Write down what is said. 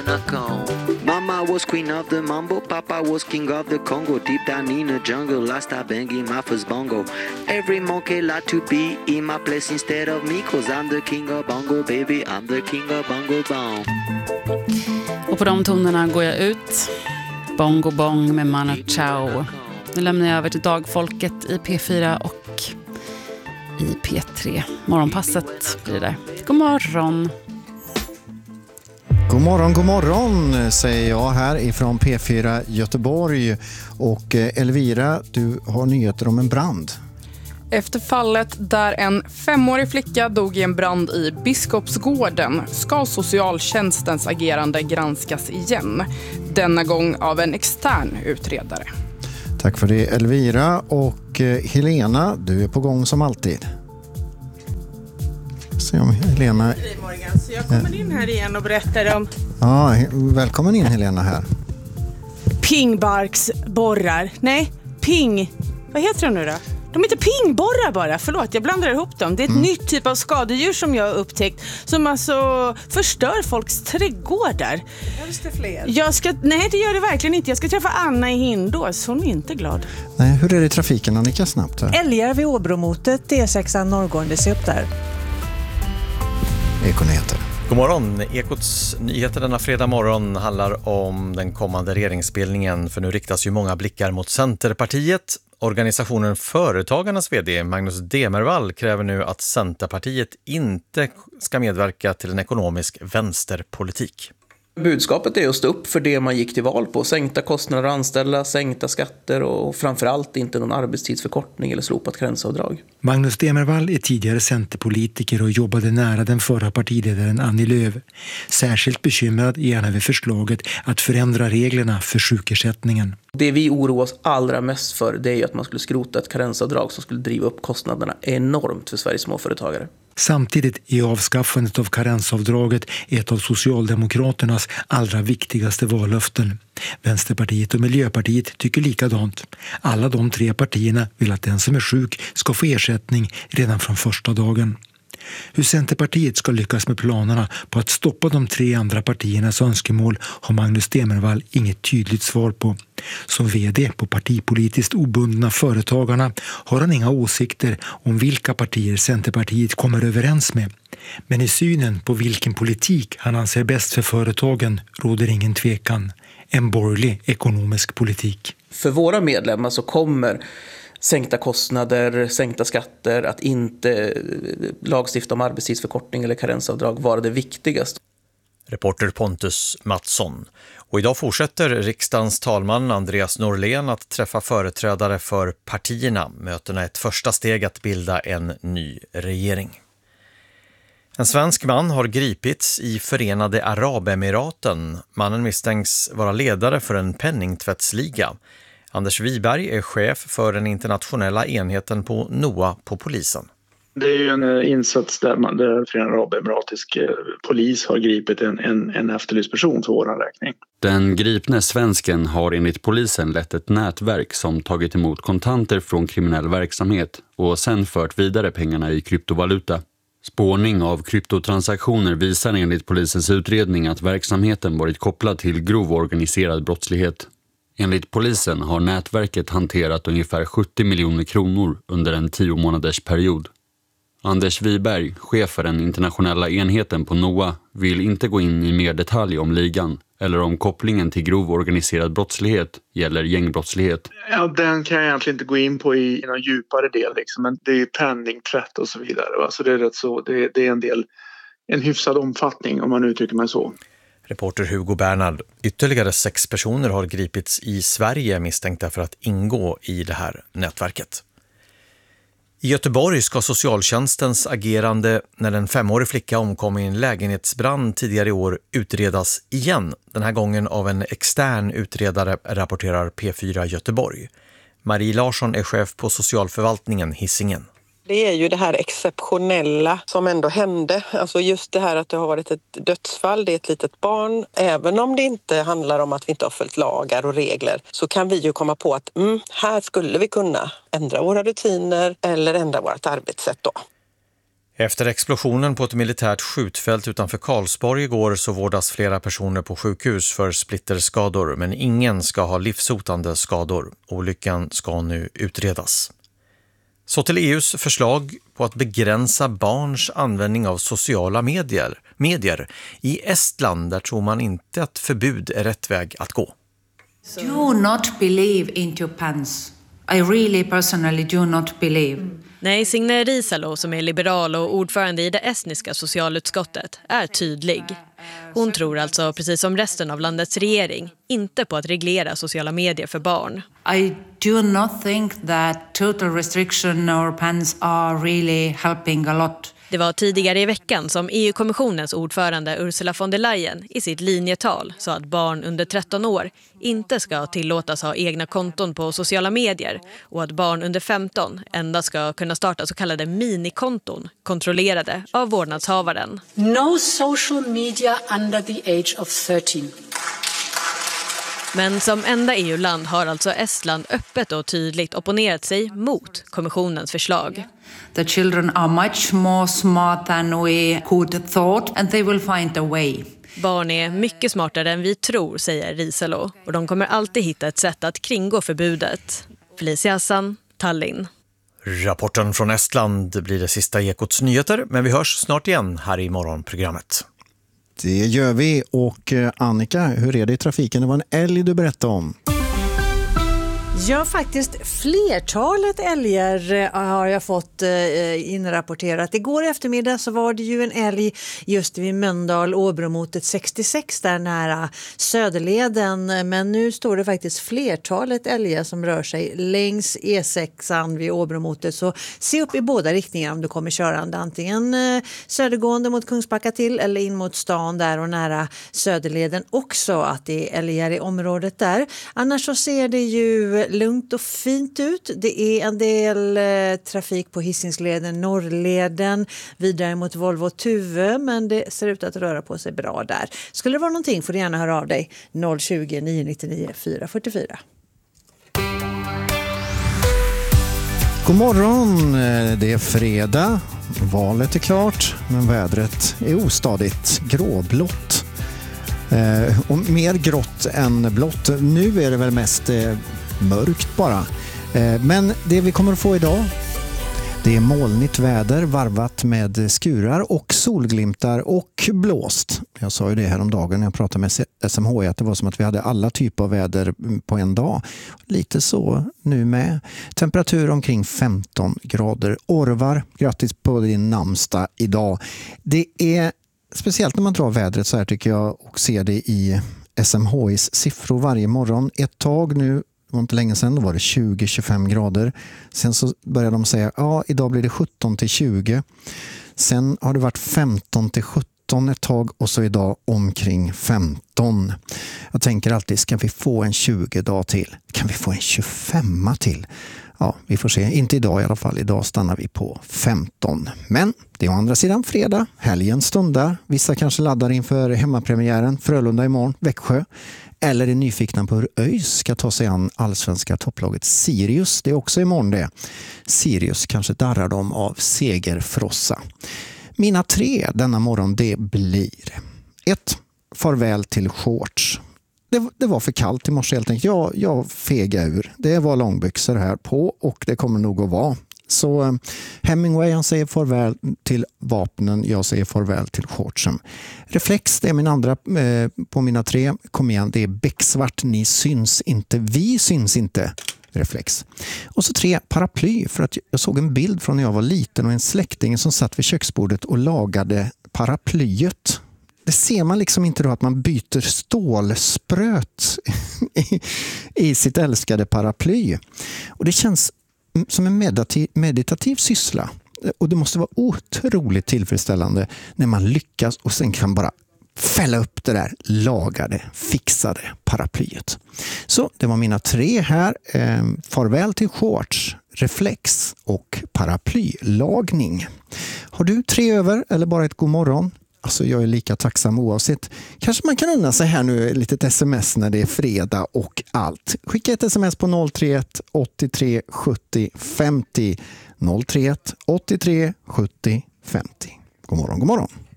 Mama was queen of the mambo, papa was king of the Congo. Deep down in the jungle, I start banging my first bongo. Every monkey like to be in my place instead of me, cause I'm the king of bongo, baby, I'm the king of bongo bong. Och på de tonerna går jag ut. Bongo bong med Manu Chao. Nu lämnar jag över till dagfolket i P4 och i P3. Morgonpasset blir det. God morgon. God morgon säger jag här ifrån P4 Göteborg. Och Elvira, du har nyheter om en brand. Efter fallet där en 5-årig flicka dog i en brand i Biskopsgården ska socialtjänstens agerande granskas igen. Denna gång av en extern utredare. Tack för det Elvira. Och Helena, du är på gång som alltid. Se om Helena... Så jag kommer in här igen och berättar om... Ja, välkommen in Helena här. Pingbarksborrar. Nej, Vad heter de nu då? De heter pingborrar bara, förlåt, jag blandar ihop dem. Det är ett nytt typ av skadedjur som jag har upptäckt som alltså förstör folks trädgårdar. Behövs det fler? Nej, det gör det verkligen inte. Jag ska träffa Anna i Hindås, hon är inte glad. Nej, hur är det i trafiken Annika snabbt här? Älgar vid Åbromotet, D6 norrgående, se upp där. Ekonyheter. God morgon. Ekots nyheter denna fredag morgon handlar om den kommande regeringsbildningen, för nu riktas ju många blickar mot Centerpartiet. Organisationen Företagarnas vd Magnus Demervall kräver nu att Centerpartiet inte ska medverka till en ekonomisk vänsterpolitik. Budskapet är att stå upp för det man gick till val på. Sänkta kostnader att anställa, sänkta skatter och framförallt inte någon arbetstidsförkortning eller slopat gränsavdrag. Magnus Demervall är tidigare centerpolitiker och jobbade nära den förra partiledaren Annie Lööf. Särskilt bekymrad är han över förslaget att förändra reglerna för sjukersättningen. Det vi oroar oss allra mest för, det är ju att man skulle skrota ett karensavdrag som skulle driva upp kostnaderna enormt för Sveriges småföretagare. Samtidigt är avskaffandet av karensavdraget ett av Socialdemokraternas allra viktigaste vallöften. Vänsterpartiet och Miljöpartiet tycker likadant. Alla de 3 partierna vill att den som är sjuk ska få ersättning redan från första dagen. Hur Centerpartiet ska lyckas med planerna på att stoppa de 3 andra partiernas önskemål har Magnus Demervall inget tydligt svar på. Som vd på partipolitiskt obundna Företagarna har han inga åsikter om vilka partier Centerpartiet kommer överens med. Men i synen på vilken politik han anser bäst för företagen råder ingen tvekan. En borgerlig ekonomisk politik. För våra medlemmar så kommer sänkta kostnader, sänkta skatter, att inte lagstifta om arbetstidsförkortning eller karensavdrag vara det viktigaste. Reporter Pontus Mattsson. Och idag fortsätter riksdagens talman Andreas Norlén att träffa företrädare för partierna. Mötena är ett första steg att bilda en ny regering. En svensk man har gripits i Förenade Arabemiraten. Mannen misstänks vara ledare för en penningtvättsliga. Anders Wiberg är chef för den internationella enheten på NOA på polisen. Det är ju en insats där Förenade Arabemiratisk polis har gripit en efterlyst person för vår räkning. Den gripne svensken har enligt polisen lett ett nätverk som tagit emot kontanter från kriminell verksamhet och sen fört vidare pengarna i kryptovaluta. Spårning av kryptotransaktioner visar enligt polisens utredning att verksamheten varit kopplad till grov organiserad brottslighet. Enligt polisen har nätverket hanterat ungefär 70 miljoner kronor under en 10-månaders period. Anders Wiberg, chef för den internationella enheten på NOA, vill inte gå in i mer detalj om ligan eller om kopplingen till grov organiserad brottslighet gäller gängbrottslighet. Ja, den kan jag egentligen inte gå in på i någon djupare del liksom, men det är penningtvätt och så vidare. Va? Så det är rätt så, det är en hyfsad omfattning om man uttrycker mig så. Reporter Hugo Bernhard. Ytterligare 6 personer har gripits i Sverige misstänkta för att ingå i det här nätverket. I Göteborg ska socialtjänstens agerande när en 5-årig flicka omkom i en lägenhetsbrand tidigare i år utredas igen. Den här gången av en extern utredare, rapporterar P4 Göteborg. Marie Larsson är chef på socialförvaltningen Hisingen. Det är ju det här exceptionella som ändå hände. Alltså just det här att det har varit ett dödsfall, det är ett litet barn. Även om det inte handlar om att vi inte har följt lagar och regler så kan vi ju komma på att här skulle vi kunna ändra våra rutiner eller ändra vårt arbetssätt då. Efter explosionen på ett militärt skjutfält utanför Karlsborg igår så vårdas flera personer på sjukhus för splitterskador, men ingen ska ha livshotande skador. Olyckan ska nu utredas. Så till EUs förslag på att begränsa barns användning av sociala medier. I Estland där tror man inte att förbud är rätt väg att gå. Do not believe into pants. I really personally do not believe. Nej, Signe Riisalo som är liberal och ordförande i det estniska socialutskottet är tydlig. Hon tror alltså, precis som resten av landets regering, inte på att reglera sociala medier för barn. I do not think that total restriction or bans are really helping a lot. Det var tidigare i veckan som EU-kommissionens ordförande Ursula von der Leyen i sitt linjetal sa att barn under 13 år inte ska tillåtas ha egna konton på sociala medier och att barn under 15 endast ska kunna starta så kallade minikonton kontrollerade av vårdnadshavaren. No social media under the age of 13. Men som enda EU-land har alltså Estland öppet och tydligt opponerat sig mot kommissionens förslag. The children are much more smart than we could thought and they will find a way. Barn är mycket smartare än vi tror, säger Riisalo, och de kommer alltid hitta ett sätt att kringgå förbudet. Felicia Hassan, Tallinn. Rapporten från Estland blir det sista Ekots nyheter, men vi hörs snart igen här i morgonprogrammet. Det gör vi. Och Annika, hur är det i trafiken? Det var en älg du berättade om. Ja, faktiskt flertalet älgar har jag fått inrapporterat. Igår eftermiddag så var det ju en älg just vid Mölndal, Åbromotet 66 där nära Söderleden. Men nu står det faktiskt flertalet älgar som rör sig längs E6an vid Åbromotet. Så se upp i båda riktningar om du kommer körande. Antingen södergående mot Kungsbacka till eller in mot stan där och nära Söderleden också, att det är älgar i området där. Annars så ser det ju lugnt och fint ut. Det är en del trafik på Hisingsleden, Norrleden, vidare mot Volvo Tuve, men det ser ut att röra på sig bra där. Skulle det vara någonting får du gärna höra av dig. 020 999 444. God morgon, det är fredag. Valet är klart, men vädret är ostadigt, gråblått. Och mer grått än blått. Nu är det väl mest mörkt bara. Men det vi kommer att få idag, det är molnigt väder varvat med skurar och solglimtar och blåst. Jag sa ju det här om dagen när jag pratade med SMHI att det var som att vi hade alla typer av väder på en dag. Lite så nu med. Temperatur omkring 15 grader. Orvar, grattis på din namnsdag idag. Det är speciellt när man drar vädret så här tycker jag och ser det i SMHIs siffror varje morgon. Ett tag nu, det var inte länge sedan, då var det 20-25 grader. Sen så började de säga, ja idag blir det 17-20. Sen har det varit 15-17 ett tag och så idag omkring 15. Jag tänker alltid, ska vi få en 20 dag till? Kan vi få en 25 till? Ja, vi får se. Inte idag i alla fall. Idag stannar vi på 15. Men det är å andra sidan fredag. Helgen stundar. Vissa kanske laddar inför hemmapremiären. Frölunda imorgon, Växjö. Eller är nyfikna på hur ÖIS ska ta sig an allsvenska topplaget Sirius. Det är också imorgon det. Sirius kanske darrar dem av segerfrossa. Mina 3 denna morgon det blir 1. Farväl till shorts. Det var för kallt i morse helt enkelt. Jag fegade ur. Det var långbyxor här på och det kommer nog att vara. Så Hemingway han säger farväl till vapnen. Jag säger farväl till shortsen. Reflex, det är min andra på mina 3. Kom igen, det är becksvart. Ni syns inte. Vi syns inte. Reflex. Och så 3, paraply. För att jag såg en bild från när jag var liten och en släkting som satt vid köksbordet och lagade paraplyet. Det ser man liksom inte då att man byter stålspröt i sitt älskade paraply. Och det känns som en meditativ syssla. Och det måste vara otroligt tillfredsställande när man lyckas och sen kan bara fälla upp det där lagade, fixade paraplyet. Så det var mina 3 här. Farväl till shorts, reflex och paraplylagning. Har du 3 över eller bara ett god morgon? Alltså jag är lika tacksam oavsett. Kanske man kan unna sig här nu ett litet sms när det är fredag och allt. Skicka ett sms på 031 83 70 50. 031 83 70 50. God morgon, god morgon.